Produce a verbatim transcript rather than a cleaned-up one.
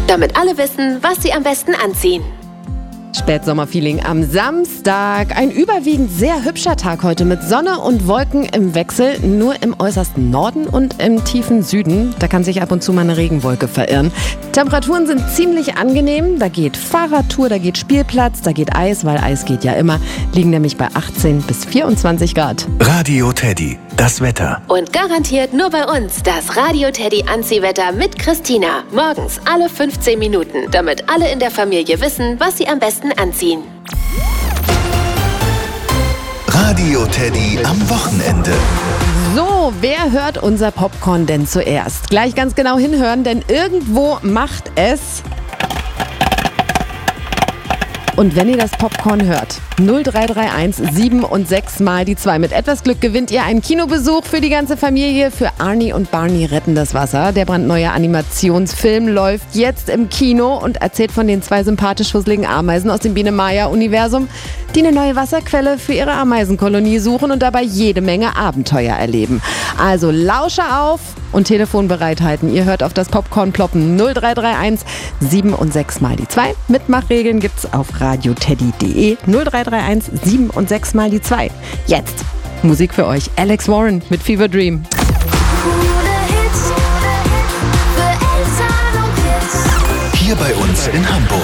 damit alle wissen, was sie am besten anziehen. Spätsommerfeeling am Samstag. Ein überwiegend sehr hübscher Tag heute mit Sonne und Wolken im Wechsel. Nur im äußersten Norden und im tiefen Süden. Da kann sich ab und zu mal eine Regenwolke verirren. Temperaturen sind ziemlich angenehm. Da geht Fahrradtour, da geht Spielplatz, da geht Eis, weil Eis geht ja immer. Liegen nämlich bei achtzehn bis vierundzwanzig Grad. Radio Teddy, das Wetter. Und garantiert nur bei uns das Radio Teddy Anziehwetter mit Christina. Morgens alle fünfzehn Minuten, damit alle in der Familie wissen, was sie am besten anziehen. Radio Teddy am Wochenende. So, wer hört unser Popcorn denn zuerst? Gleich ganz genau hinhören, denn irgendwo macht es... Und wenn ihr das Popcorn hört, null drei drei eins sieben und sechs mal die zwei. Mit etwas Glück gewinnt ihr einen Kinobesuch für die ganze Familie. Für Arnie und Barney retten das Wasser. Der brandneue Animationsfilm läuft jetzt im Kino und erzählt von den zwei sympathisch fusseligen Ameisen aus dem Biene-Maya-Universum, die eine neue Wasserquelle für ihre Ameisenkolonie suchen und dabei jede Menge Abenteuer erleben. Also Lausche auf und Telefon bereithalten. Ihr hört auf das Popcorn ploppen. null drei drei eins sieben und sechs mal die zwei. Mitmachregeln gibt's auf radioteddy punkt de. null drei drei eins sieben und sechs mal die zwei. Jetzt Musik für euch. Alex Warren mit Fever Dream. Hier bei uns in Hamburg.